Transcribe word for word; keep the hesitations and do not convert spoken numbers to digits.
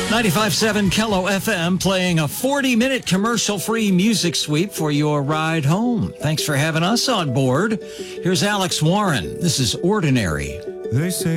ninety-five point seven Kello F M playing a forty-minute commercial-free music sweep for your ride home. Thanks for having us on board. Here's Alex Warren. This is Ordinary. They say